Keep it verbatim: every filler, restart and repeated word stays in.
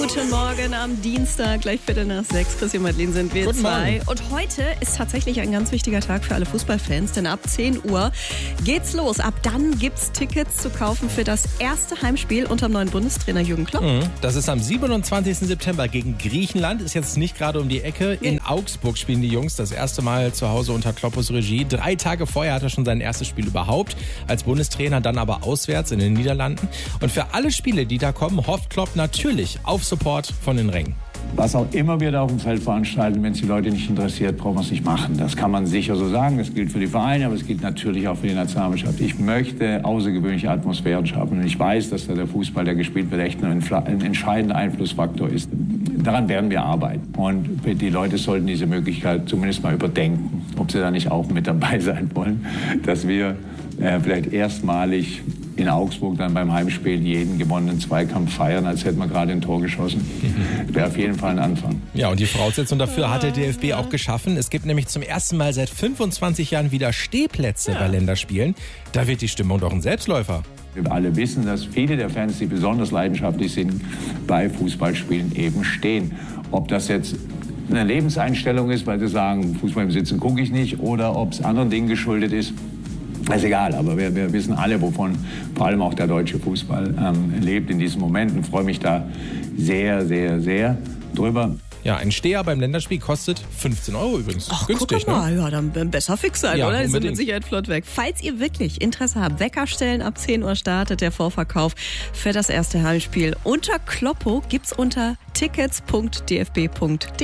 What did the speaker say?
Guten Morgen am Dienstag, gleich Viertel nach sechs. Chrissy und Madeleine sind wir Guten zwei. Morgen. Und heute ist tatsächlich ein ganz wichtiger Tag für alle Fußballfans, denn ab zehn Uhr geht's los. Ab dann gibt's Tickets zu kaufen für das erste Heimspiel unter dem neuen Bundestrainer Jürgen Klopp. Mhm. Das ist am siebenundzwanzigsten September gegen Griechenland. Ist jetzt nicht gerade um die Ecke. In Nee. Augsburg spielen die Jungs das erste Mal zu Hause unter Kloppos Regie. Drei Tage vorher hat er schon sein erstes Spiel überhaupt als Bundestrainer, dann aber auswärts in den Niederlanden. Und für alle Spiele, die da kommen, hofft Klopp natürlich auf Support von den Rängen. Was auch immer wir da auf dem Feld veranstalten, wenn es die Leute nicht interessiert, brauchen wir es nicht machen. Das kann man sicher so sagen. Das gilt für die Vereine, aber es gilt natürlich auch für die Nationalmannschaft. Ich möchte außergewöhnliche Atmosphären schaffen. Und ich weiß, dass da der Fußball, der gespielt wird, echt ein, ein entscheidender Einflussfaktor ist. Daran werden wir arbeiten. Und die Leute sollten diese Möglichkeit zumindest mal überdenken, ob sie da nicht auch mit dabei sein wollen, dass wir äh, vielleicht erstmalig in Augsburg dann beim Heimspiel jeden gewonnenen Zweikampf feiern, als hätten wir gerade ein Tor geschossen. Wäre auf jeden Fall ein Anfang. Ja, und die Voraussetzung dafür hat der D F B auch geschaffen. Es gibt nämlich zum ersten Mal seit fünfundzwanzig Jahren wieder Stehplätze bei Länderspielen. Da wird die Stimmung doch ein Selbstläufer. Wir alle wissen, dass viele der Fans, die besonders leidenschaftlich sind, bei Fußballspielen eben stehen. Ob das jetzt eine Lebenseinstellung ist, weil sie sagen, Fußball im Sitzen gucke ich nicht, oder ob es anderen Dingen geschuldet ist, ist egal, aber wir, wir wissen alle, wovon vor allem auch der deutsche Fußball ähm, lebt in diesem Moment, und freue mich da sehr, sehr, sehr drüber. Ja, ein Steher beim Länderspiel kostet fünfzehn Euro übrigens. Ach, günstig, guck mal, ne? ja, dann besser fix sein, Ja, oder? Die sind unbedingt. mit Sicherheit flott weg. Falls ihr wirklich Interesse habt, Wecker stellen, ab zehn Uhr startet der Vorverkauf für das erste Heimspiel. Unter Kloppo gibt's unter tickets punkt d f b punkt d e.